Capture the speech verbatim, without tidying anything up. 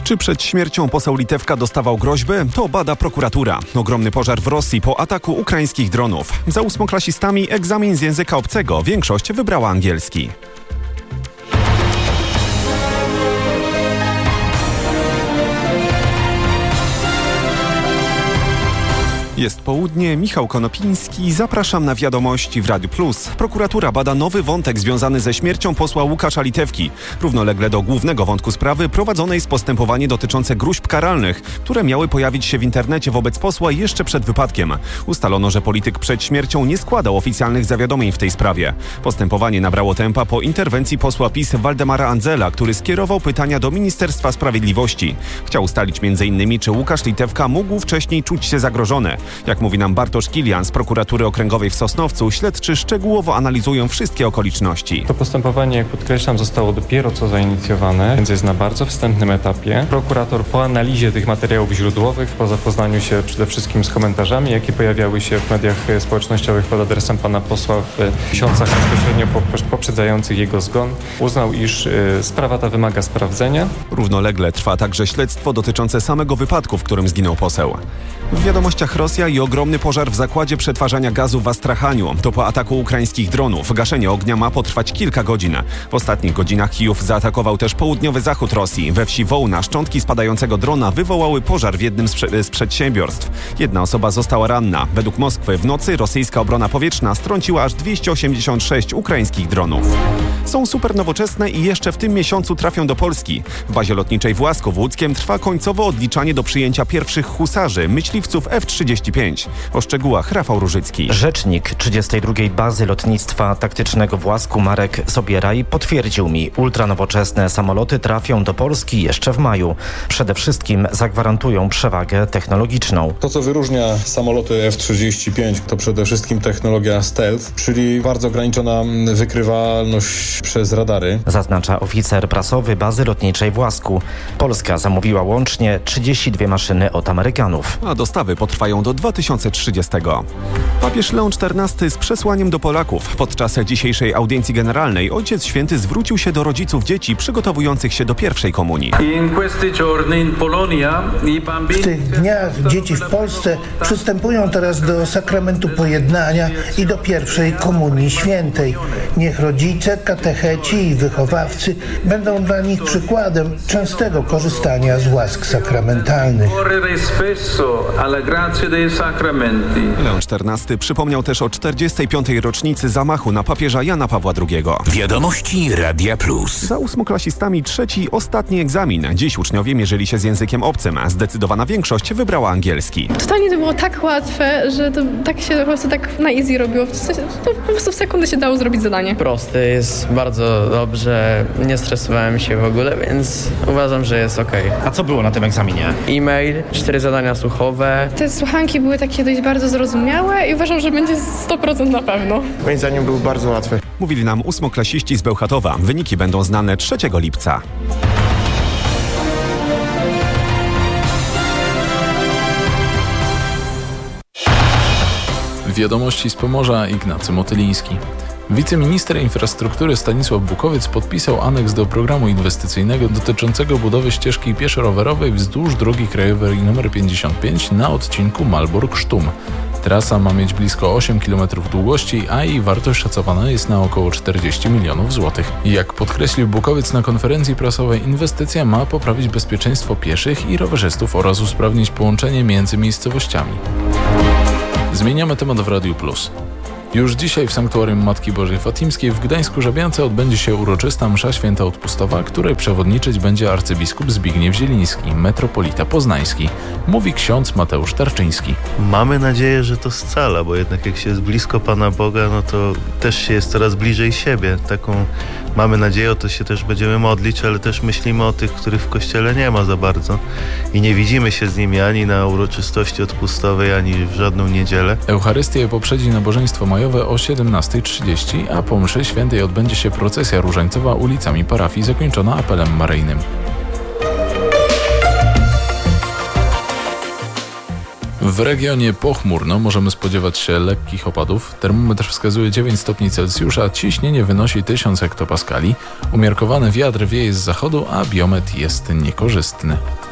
Czy przed śmiercią poseł Litewka dostawał groźby? To bada prokuratura. Ogromny pożar w Rosji po ataku ukraińskich dronów. Za ósmoklasistami egzamin z języka obcego. Większość wybrała angielski. Jest południe, Michał Konopiński, zapraszam na wiadomości w Radiu Plus. Prokuratura bada nowy wątek związany ze śmiercią posła Łukasza Litewki. Równolegle do głównego wątku sprawy prowadzone jest postępowanie dotyczące gróźb karalnych, które miały pojawić się w internecie wobec posła jeszcze przed wypadkiem. Ustalono, że polityk przed śmiercią nie składał oficjalnych zawiadomień w tej sprawie. Postępowanie nabrało tempa po interwencji posła PiS Waldemara Andzela, który skierował pytania do Ministerstwa Sprawiedliwości. Chciał ustalić między innymi, czy Łukasz Litewka mógł wcześniej czuć się zagrożony. Jak mówi nam Bartosz Kilian z prokuratury okręgowej w Sosnowcu, śledczy szczegółowo analizują wszystkie okoliczności. To postępowanie, jak podkreślam, zostało dopiero co zainicjowane, więc jest na bardzo wstępnym etapie. Prokurator po analizie tych materiałów źródłowych, po zapoznaniu się przede wszystkim z komentarzami, jakie pojawiały się w mediach społecznościowych pod adresem pana posła w miesiącach bezpośrednio poprzedzających jego zgon, uznał, iż y, sprawa ta wymaga sprawdzenia. Równolegle trwa także śledztwo dotyczące samego wypadku, w którym zginął poseł. W wiadomościach Rosja i ogromny pożar w zakładzie przetwarzania gazu w Astrachaniu. To po ataku ukraińskich dronów. Gaszenie ognia ma potrwać kilka godzin. W ostatnich godzinach Kijów zaatakował też południowy zachód Rosji. We wsi Wołna szczątki spadającego drona wywołały pożar w jednym z, prze- z przedsiębiorstw. Jedna osoba została ranna. Według Moskwy w nocy rosyjska obrona powietrzna strąciła aż dwieście osiemdziesiąt sześć ukraińskich dronów. Są super nowoczesne i jeszcze w tym miesiącu trafią do Polski. W bazie lotniczej w Łaskow Łódzkiem trwa końcowe odliczanie do przyjęcia pierwszych husarzy, myśliwców F trzydzieści pięć. O szczegółach Rafał Różycki. Rzecznik trzydziestej drugiej Bazy Lotnictwa Taktycznego w Łasku Marek Sobieraj potwierdził mi, ultranowoczesne samoloty trafią do Polski jeszcze w maju. Przede wszystkim zagwarantują przewagę technologiczną. To, co wyróżnia samoloty F trzydzieści pięć, to przede wszystkim technologia stealth, czyli bardzo ograniczona wykrywalność przez radary. Zaznacza oficer prasowy Bazy Lotniczej w Łasku. Polska zamówiła łącznie trzydzieści dwie maszyny od Amerykanów. A dostawy potrwają do dwa tysiące trzydziestego. Papież Leon czternasty z przesłaniem do Polaków. Podczas dzisiejszej audiencji generalnej Ojciec Święty zwrócił się do rodziców dzieci przygotowujących się do pierwszej komunii. W tych dniach dzieci w Polsce przystępują teraz do sakramentu pojednania i do pierwszej komunii świętej. Niech rodzice, katecheci i wychowawcy będą dla nich przykładem częstego korzystania z łask sakramentalnych. Leon czternasty przypomniał też o czterdziestej piątej rocznicy zamachu na papieża Jana Pawła drugiego. Wiadomości Radia Plus. Za ósmoklasistami trzeci, ostatni egzamin. Dziś uczniowie mierzyli się z językiem obcym. Zdecydowana większość wybrała angielski. Totalnie to było tak łatwe, że to tak się po prostu tak na easy robiło. W sensie, to po prostu w sekundę się dało zrobić zadanie. Prosty, jest bardzo dobrze, nie stresowałem się w ogóle, więc uważam, że jest okej. A co było na tym egzaminie? E-mail, cztery zadania słuchowe. Te słuchanki były takie dość bardzo zrozumiałe i uważam, że będzie sto procent na pewno. Moim zdaniem był bardzo łatwy. Mówili nam ósmoklasiści z Bełchatowa. Wyniki będą znane trzeciego lipca. Wiadomości z Pomorza, Ignacy Motyliński. Wiceminister infrastruktury Stanisław Bukowiec podpisał aneks do programu inwestycyjnego dotyczącego budowy ścieżki pieszo-rowerowej wzdłuż drogi krajowej nr pięćdziesiąt pięć na odcinku Malbork-Sztum. Trasa ma mieć blisko osiem kilometrów długości, a jej wartość szacowana jest na około czterdzieści milionów złotych. Jak podkreślił Bukowiec na konferencji prasowej, inwestycja ma poprawić bezpieczeństwo pieszych i rowerzystów oraz usprawnić połączenie między miejscowościami. Zmieniamy temat w Radiu Plus. Już dzisiaj w Sanktuarium Matki Bożej Fatimskiej w Gdańsku-Żabiance odbędzie się uroczysta msza święta odpustowa, której przewodniczyć będzie arcybiskup Zbigniew Zieliński, metropolita poznański, mówi ksiądz Mateusz Tarczyński. Mamy nadzieję, że to scala, bo jednak jak się jest blisko Pana Boga, no to też się jest coraz bliżej siebie. Taką mamy nadzieję, o to się też będziemy modlić, ale też myślimy o tych, których w Kościele nie ma za bardzo i nie widzimy się z nimi ani na uroczystości odpustowej, ani w żadną niedzielę. Eucharystię poprzedzi nabożeństwo majowe o siedemnasta trzydzieści, a po mszy świętej odbędzie się procesja różańcowa ulicami parafii zakończona apelem maryjnym. W regionie pochmurno, możemy spodziewać się lekkich opadów. Termometr wskazuje dziewięć stopni Celsjusza, ciśnienie wynosi tysiąc hektopaskali. Umiarkowany wiatr wieje z zachodu, a biometr jest niekorzystny.